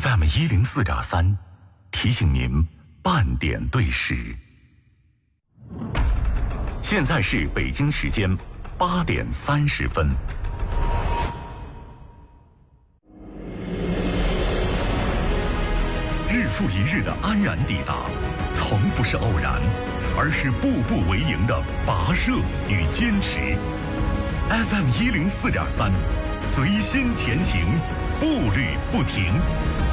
FM104.3，提醒您半点对时。现在是北京时间8点30分。日复一日的安然抵达，从不是偶然，而是步步为营的跋涉与坚持。FM104.3，随心前行，步履不停。